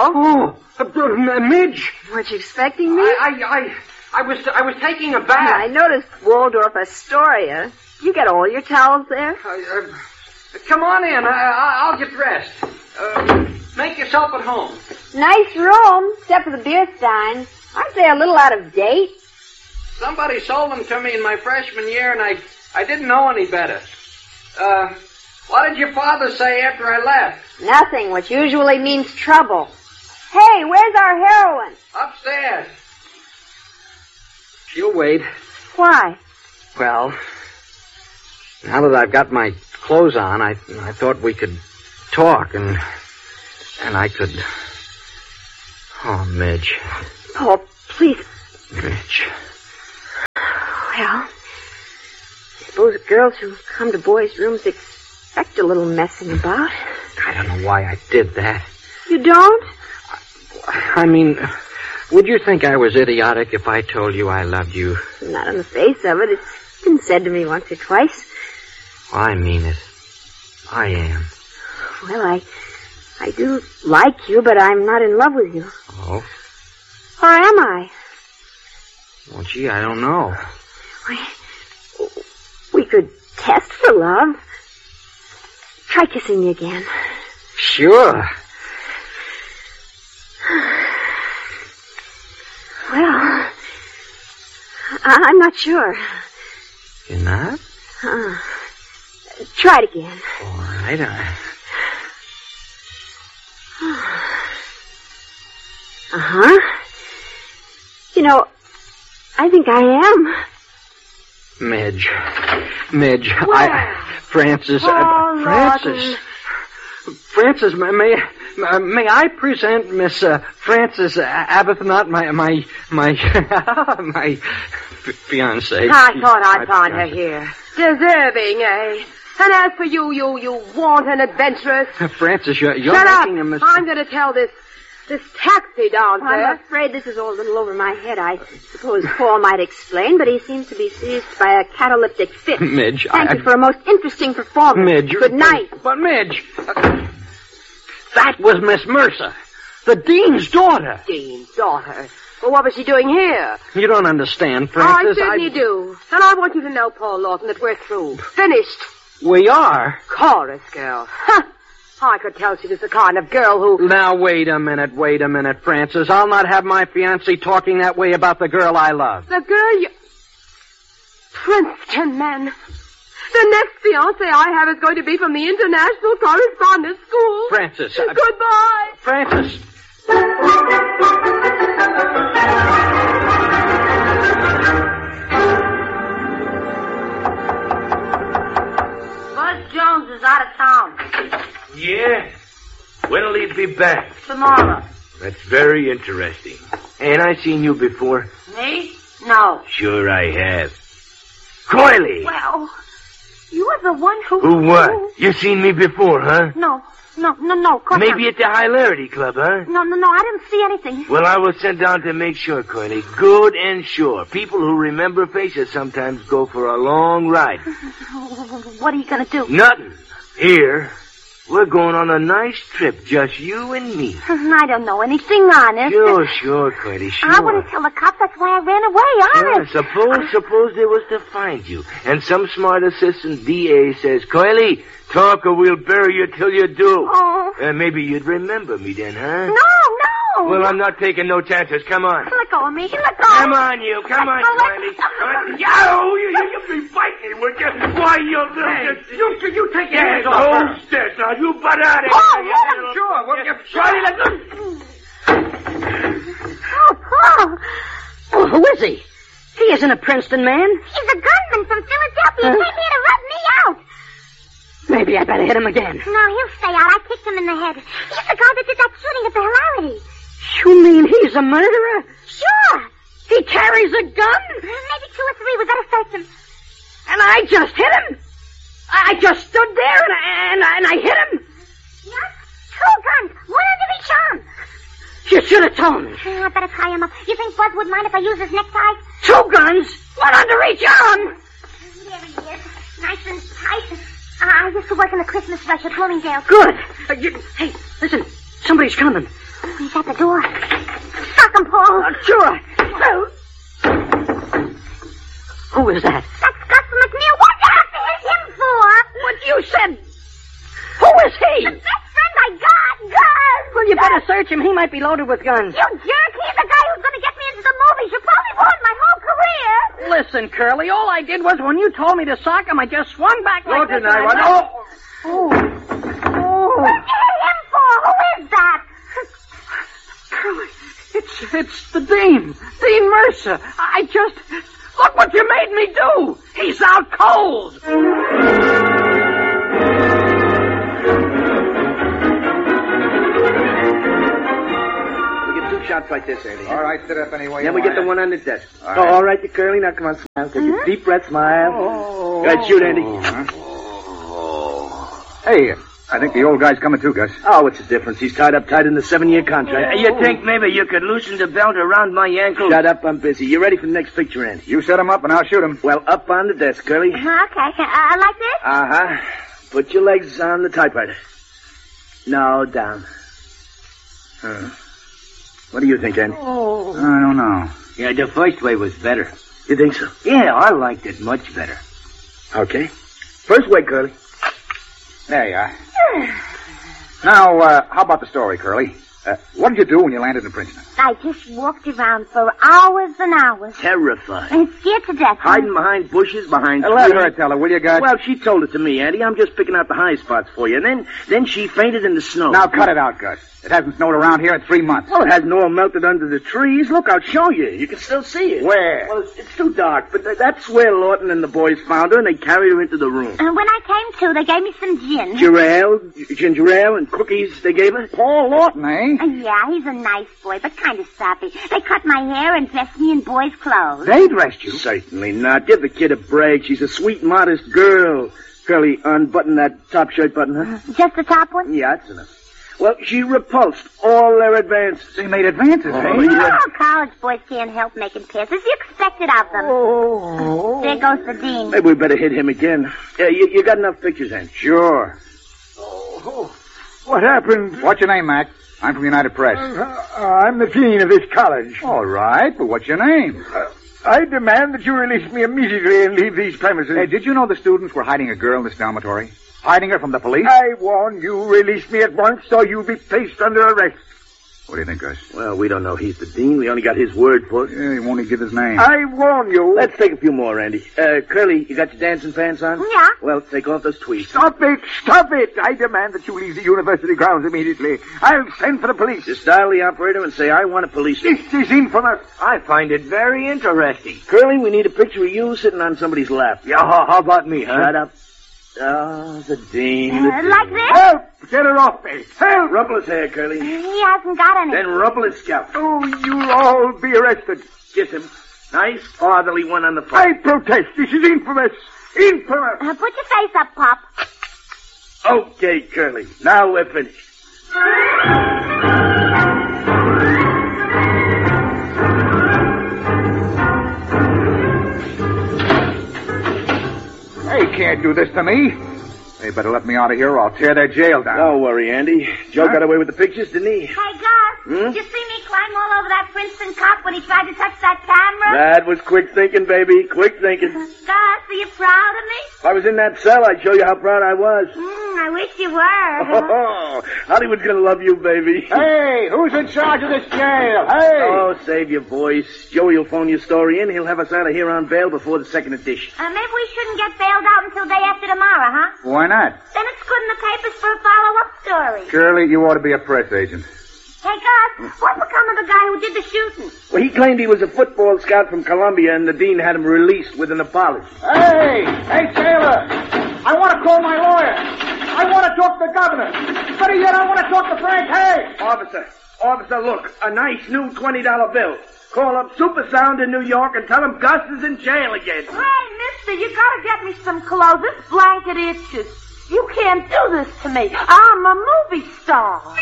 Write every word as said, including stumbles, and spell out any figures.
Oh, uh, Midge. Weren't you expecting me? I, I, I, I was, I was taking a bath. I noticed Waldorf Astoria. You get all your towels there? Uh, uh, come on in. I, I, I'll get dressed. Uh, make yourself at home. Nice room, except for the beer stein. Aren't they a little out of date? Somebody sold them to me in my freshman year, and I, I didn't know any better. Uh, what did your father say after I left? Nothing, which usually means trouble. Hey, where's our heroine? Upstairs. She'll wait. Why? Well, now that I've got my clothes on, I, I thought we could talk, and, and I could... Oh, Midge. Oh, please. Midge. Well, I suppose girls who come to boys' rooms expect a little messing about. I don't know why I did that. You don't? I mean, would you think I was idiotic if I told you I loved you? Not on the face of it. It's been said to me once or twice. Well, I mean it. I am. Well, I... I do like you, but I'm not in love with you. Oh? Or am I? Well, gee, I don't know. We, we could test for love. Try kissing me again. Sure. Well, I- I'm not sure. You're not? Uh, try it again. All right, I... Uh-huh. You know, I think I am. Midge. Midge. Well, I... Francis. Oh, Uh, Francis. Francis, may, may, uh, may I present Miss uh, Francis Arbuthnot, my, my, my, my fiancée. I thought I'd My find her fiancée. here. Deserving, eh? And as for you, you, you wanton adventuress. Francis, you're, you're Shut up! making a mis- I'm going to tell this, this taxi dancer. I'm afraid this is all a little over my head. I suppose Paul might explain, but he seems to be seized by a cataleptic fit. Midge, Thank I... you for a most interesting performance. Midge. Good night. But, Midge, uh, that was Miss Mercer, the dean's daughter. Dean's daughter. Well, what was she doing here? You don't understand, Oh, I Francis. certainly do. And I want you to know, Paul Lawton, that we're through. Finished. We are. Chorus girl. Huh. I could tell she was the kind of girl who... Now, wait a minute, wait a minute, Francis. I'll not have my fiancé talking that way about the girl I love. The girl you... Princeton men. The next fiancé I have is going to be from the International Correspondence School. Francis. I... Goodbye. Francis. Buzz Jones is out of town. Yeah? When'll he be back? Tomorrow. That's very interesting. Ain't I seen you before? Me? No. Sure I have. Coily! Well, you were the one who... Who what? You seen me before, huh? No, no, no, no. Of course Maybe not. at the Hilarity Club, huh? No, no, no, I didn't see anything. Well, I was sent down to make sure, Coily. Good and sure. People who remember faces sometimes go for a long ride. What are you going to do? Nothing. Here, we're going on a nice trip, just you and me. I don't know anything, honest. Sure, sure, Coily, sure. I wouldn't tell the cops. That's why I ran away, Yeah, honest. suppose, suppose they was to find you, and some smart assistant D A says, Coily, talk or we'll bury you till you do. Oh. Uh, maybe you'd remember me then, huh? No, no. Well, I'm not taking no chances. Come on. Let go of me. Let go. Come on, you. Come on, Let go. Coily. Come on. Yo, you, you, you be fighting, would you? Why, you little... You, you take your hands off her. Hold still, now. You butt out of Oh, here. let him. You sure. Well, you... Coily, let go. Oh, Paul. Oh, who is he? He isn't a Princeton man. He's a gunman from Philadelphia. He came here to rub me out. Maybe I better hit him again. No, he'll stay out. I kicked him in the head. He's the guy that did that shooting at the Hilarity. You mean he's a murderer? Sure. He carries a gun? Maybe two or three. We better search him. And I just hit him? I just stood there and I, and I, and I hit him? Yes? Two guns. One under each arm. You should have told me. Uh, I better tie him up. You think Buzz would mind if I use his necktie? Two guns? One under each arm? There he is. Nice and tight. Uh, I used to work in the Christmas rush at Bloomingdale. Good. Uh, you, hey, listen. Somebody's coming. He's at the door. Sock him, Paul. Uh, sure. Well, who is that? That's Gus McNeil. What'd you have to hit him for? What you said. Who is he? The best friend I got, Gus. Well, you better search him. He might be loaded with guns. You jerk. He's the guy who's going to get me into the movies. You probably ruined my whole career. Listen, Curly, all I did was when you told me to sock him, I just swung back like Don't this. deny and what. I- Oh! Oh. Oh. What'd you hit him for? Who is that? Curly, it's, it's the Dean. Dean Mercer. I just... Look what you made me do. He's out cold. Shots like this, Andy. All right, sit up anyway. Then we get the one on the desk. All Oh, right. all right, you Curly. Now, come on, smile. Take a deep breath, smile. Oh. Go ahead, shoot, Andy. Hey, I think the old guy's coming too, Gus. Oh, what's the difference? He's tied up tight in the seven-year contract. You think maybe you could loosen the belt around my ankle? Shut up, I'm busy. You ready for the next picture, Andy? You set him up and I'll shoot him. Well, up on the desk, Curly. Okay. Uh, like this? Uh-huh. Put your legs on the typewriter. No, down. Huh. What do you think, Andy? I don't know. Yeah, the first way was better. You think so? Yeah, I liked it much better. Okay. First way, Curly. There you are. Now, uh, how about the story, Curly? Uh, what did you do when you landed in Princeton? I just walked around for hours and hours. Terrified. And scared to death. Hiding behind bushes, behind Uh, let trees. her tell her, will you, Gus? Well, she told it to me, Andy. I'm just picking out the high spots for you. And then, then she fainted in the snow. Now cut it out, Gus. It hasn't snowed around here in three months. Well, it hasn't all melted under the trees. Look, I'll show you. You can still see it. Where? Well, it's, it's too dark, but th- that's where Lawton and the boys found her, and they carried her into the room. And when I came to, they gave me some gin. Ginger ale, ginger ale, and cookies they gave her. Paul Lawton, eh? Uh, yeah, he's a nice boy, but kind of sappy. They cut my hair and dressed me in boys' clothes. They dressed you. Certainly not. Give the kid a break. She's a sweet, modest girl. Curly, unbutton that top shirt button, huh? Just the top one? Yeah, that's enough. Well, she repulsed all their advances. They made advances, Oh, eh? yeah. Oh, college boys can't help making passes. You expect it of them. Oh. There goes the dean. Maybe we better hit him again. Yeah, you, you got enough pictures, Andy? Sure. What happened? What's your name, Mac? I'm from United Press. Uh, I'm the dean of this college. All right, but what's your name? Uh, I demand that you release me immediately and leave these premises. Hey, did you know the students were hiding a girl in this dormitory? Hiding her from the police? I warn you, release me at once or you'll be placed under arrest. What do you think, Gus? Well, we don't know he's the dean. We only got his word for it. Yeah, he won't even give his name. I warn you. Let's take a few more, Andy. Uh, Curly, you got your dancing pants on? Yeah. Well, take off those tweeds. Stop it! Stop it! I demand that you leave the university grounds immediately. I'll send for the police. Just dial the operator and say, I want a police. This is infamous. I find it very interesting. Curly, we need a picture of you sitting on somebody's lap. Yeah, how, how about me, huh? Shut up. Oh, the dean. The Uh, dean. like this? Help! Get her off me. Help! Rumple his hair, Curly. He hasn't got any. Then rumple his scalp. Oh, you'll all be arrested. Kiss him. Nice, fatherly one on the I front. protest. This is infamous. Infamous. Uh, put your face up, Pop. Okay, Curly. Now we're finished. They can't do this to me. They better let me out of here or I'll tear their jail down. Don't worry, Andy. Joe Huh? got away with the pictures, didn't he? Hey, Gus, Hmm? did you see me climb all over that Princeton cop when he tried to touch that camera? That was quick thinking, baby. Quick thinking. Gus, are you proud of me? If I was in that cell, I'd show you how proud I was. Mm, I wish you were. Oh, Hollywood's gonna love you, baby. Hey, who's in charge of this jail? Hey! Oh, save your voice. Joey will phone your story in. He'll have us out of here on bail before the second edition. Uh, maybe we shouldn't get bailed out until day after tomorrow, huh? Why not? Then it's good in the papers for a follow-up story. Curly, you ought to be a press agent. Hey, Gus, what become of the guy who did the shooting? Well, he claimed he was a football scout from Columbia, and the dean had him released with an apology. Hey! Hey, Taylor! I want to call my lawyer. I want to talk to the governor. Better yet, I want to talk to Frank Hay. Officer, officer, look, a nice new twenty dollar bill. Call up Super Sound in New York and tell him Gus is in jail again. Hey, mister, you gotta get me some clothes. This blanket itches. You can't do this to me. I'm a movie star.